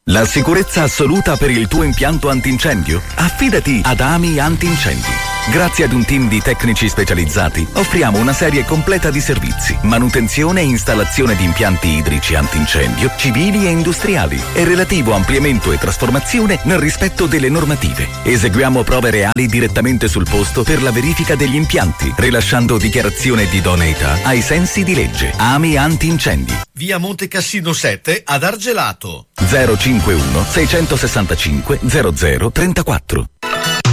La sicurezza assoluta per il tuo impianto antincendio? Affidati ad AMI Antincendi. Grazie ad un team di tecnici specializzati offriamo una serie completa di servizi: manutenzione e installazione di impianti idrici antincendio, civili e industriali, e relativo ampliamento e trasformazione nel rispetto delle normative. Eseguiamo prove reali direttamente sul posto per la verifica degli impianti, rilasciando dichiarazione di idoneità ai sensi di legge. AMI Antincendi. Via Monte Cassino 7 ad Argelato. 051 665 0034.